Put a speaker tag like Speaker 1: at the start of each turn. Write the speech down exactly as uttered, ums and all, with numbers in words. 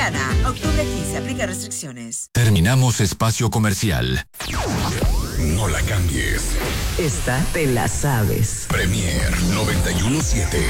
Speaker 1: Soriana. Octubre quince. Aplica restricciones.
Speaker 2: Terminamos espacio comercial.
Speaker 3: No la cambies.
Speaker 4: Esta te la sabes.
Speaker 3: Premier noventa y uno punto siete.